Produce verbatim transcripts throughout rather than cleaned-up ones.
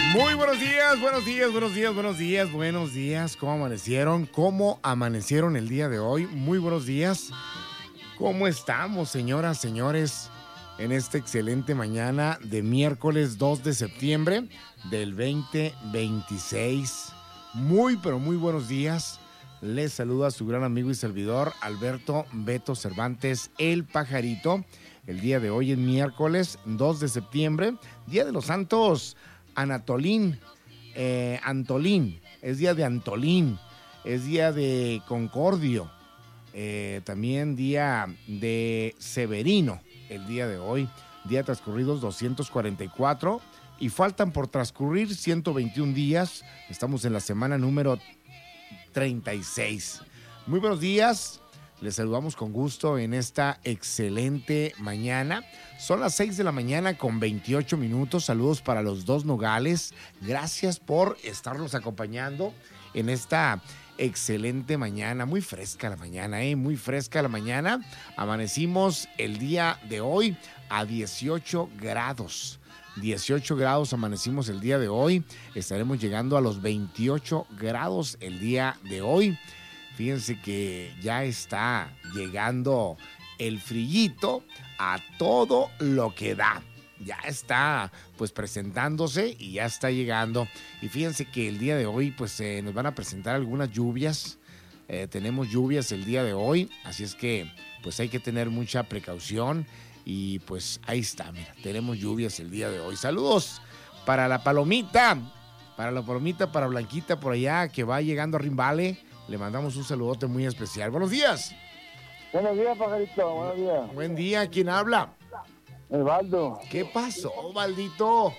Muy buenos días, buenos días, buenos días, buenos días, buenos días. ¿Cómo amanecieron? ¿Cómo amanecieron el día de hoy? Muy buenos días. ¿Cómo estamos, señoras, señores, en esta excelente mañana de miércoles dos de septiembre del veinte veintiséis? Muy, pero muy buenos días. Les saluda su gran amigo y servidor, Alberto Beto Cervantes, el Pajarito. El día de hoy es miércoles dos de septiembre, Día de los Santos Anatolín, eh, Antolín, es día de Antolín, es día de Concordio, eh, también día de Severino, el día de hoy, día transcurridos doscientos cuarenta y cuatro y faltan por transcurrir ciento veintiún días, estamos en la semana número treinta y seis. Muy buenos días. Les saludamos con gusto en esta excelente mañana. Son las seis de la mañana con veintiocho minutos. Saludos para los dos Nogales. Gracias por estarnos acompañando en esta excelente mañana. Muy fresca la mañana, ¿eh? Muy fresca la mañana. Amanecimos el día de hoy a dieciocho grados. dieciocho grados amanecimos el día de hoy. Estaremos llegando a los veintiocho grados el día de hoy. Fíjense que ya está llegando el frillito a todo lo que da. Ya está pues presentándose y ya está llegando. Y fíjense que el día de hoy pues eh, nos van a presentar algunas lluvias. Eh, tenemos lluvias el día de hoy, así es que pues hay que tener mucha precaución. Y pues ahí está, mira, tenemos lluvias el día de hoy. Saludos para la Palomita, para la Palomita, para Blanquita por allá que va llegando a Rimbale. Le mandamos un saludote muy especial. Buenos días. Buenos días, Pajarito. Buenos días. Buen día. ¿Quién habla? El Baldo. ¿Qué pasó, Baldito?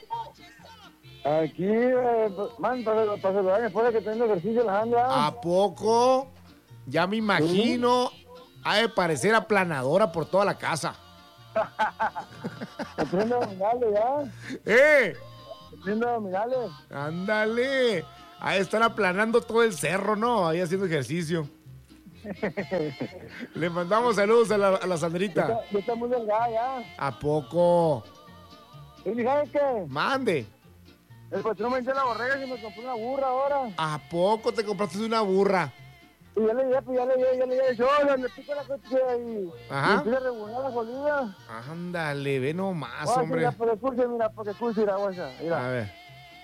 Aquí, eh, man, para, para saludar a mi esposa que está haciendo ejercicio, Alejandra. ¿A poco? Ya me imagino. ¿Sí? Ha de parecer aplanadora por toda la casa. Haciendo abdominales ya. ¡Eh! Haciendo abdominales. Ándale. Ha de estar aplanando todo el cerro, ¿no? Ahí haciendo ejercicio. Le mandamos saludos a la, a la Sandrita. Ya está, está muy delgada ya. ¿A poco? ¿Y sabes qué? Mande. El patrón me dio la borrega y me compró una burra ahora. ¿A poco te compraste una burra? Y ya le llevé, pues ya le llevé, ya le llevé. Yo le pico la coche y, y empieza a regular la colina. Ándale, ve nomás, oh, hombre. Mira, porque curse, mira, porque curse, mira, mira. A ver.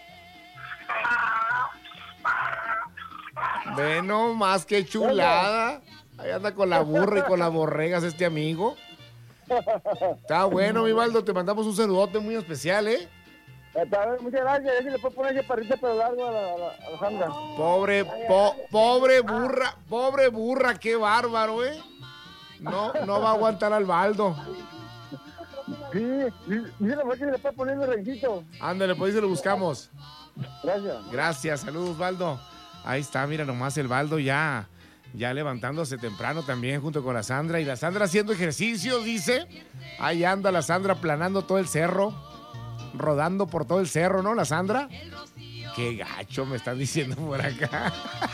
Ve nomás, qué chulada. Ahí anda con la burra y con las borregas este amigo. Está bueno, mi Baldo, te mandamos un saludote muy especial, ¿eh? Muchas gracias, a ver si le puedo poner ese parrita pero largo a la, a la, a la Sandra. Pobre, po, pobre burra, pobre burra, qué bárbaro, ¿eh? No, no va a aguantar al Baldo. Sí, dígale a ver si le puedo poner el rencito. Ándale, pues ahí se lo buscamos. Gracias. Gracias, saludos, Baldo. Ahí está, mira nomás el Baldo ya, ya levantándose temprano también junto con la Sandra. Y la Sandra haciendo ejercicios, dice. Ahí anda la Sandra aplanando todo el cerro, rodando por todo el cerro, ¿no, la Sandra? Qué gacho me están diciendo por acá.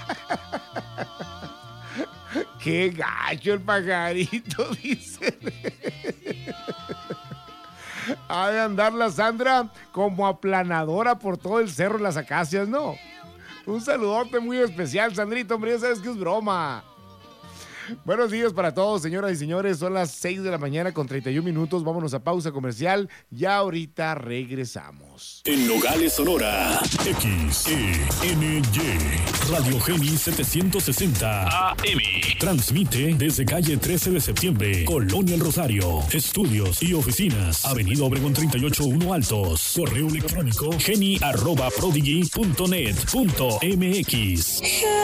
Qué gacho el Pajarito, dice. Ha de andar la Sandra como aplanadora por todo el cerro de las acacias, ¿no? Un saludote muy especial, Sandrito, hombre, ya sabes que es broma. Buenos días para todos, señoras y señores. Son las seis de la mañana con treinta y un minutos. Vámonos a pausa comercial. Ya ahorita regresamos. En Nogales, Sonora, X E N Y, Radio Geni setecientos sesenta A M. Transmite desde calle trece de septiembre, Colonia El Rosario. Estudios y oficinas, Avenida Obregón treinta y ocho uno Altos. Correo electrónico geni arroba prodigy punto net punto m x.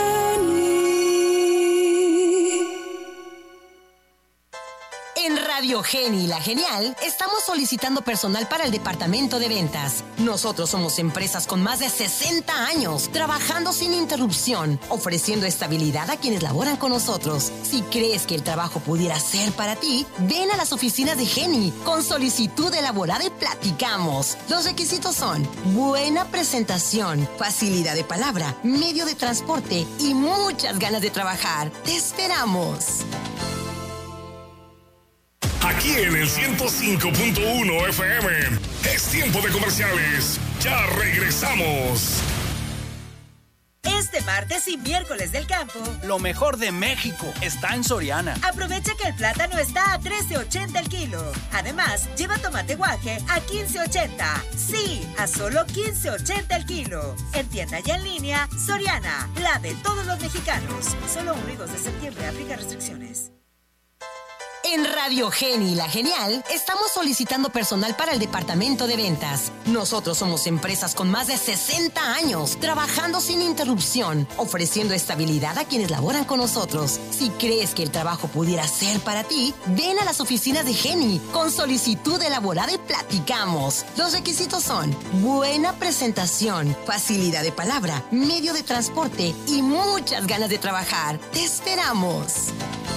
En Radio Geni La Genial, estamos solicitando personal para el departamento de ventas. Nosotros somos empresas con más de sesenta años, trabajando sin interrupción, ofreciendo estabilidad a quienes laboran con nosotros. Si crees que el trabajo pudiera ser para ti, ven a las oficinas de Geni con solicitud elaborada y platicamos. Los requisitos son buena presentación, facilidad de palabra, medio de transporte y muchas ganas de trabajar. ¡Te esperamos! aquí en el ciento cinco punto uno F M. Es tiempo de comerciales. Ya regresamos. Este martes y miércoles del campo, lo mejor de México está en Soriana. Aprovecha que el plátano está a trece ochenta el kilo. Además, lleva tomate guaje a quince ochenta. Sí, a solo quince ochenta el kilo. En tienda y en línea, Soriana, la de todos los mexicanos. Solo uno y dos de septiembre, aplica restricciones. En Radio Geni, la genial, estamos solicitando personal para el departamento de ventas. Nosotros somos empresas con más de sesenta años, trabajando sin interrupción, ofreciendo estabilidad a quienes laboran con nosotros. Si crees que el trabajo pudiera ser para ti, ven a las oficinas de Geni con solicitud elaborada y platicamos. Los requisitos son buena presentación, facilidad de palabra, medio de transporte y muchas ganas de trabajar. ¡Te esperamos!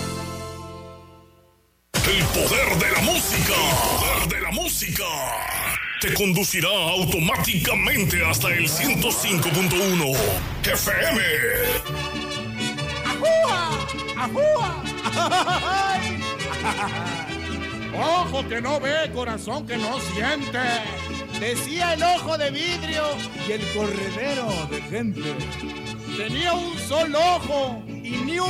El poder de la música. El poder de la música. Te conducirá automáticamente hasta el ciento cinco punto uno F M. ¡Ajúa! ¡Ajúa! Ojo que no ve, corazón que no siente. Decía el ojo de vidrio y el corredero de gente. Tenía un solo ojo y ni un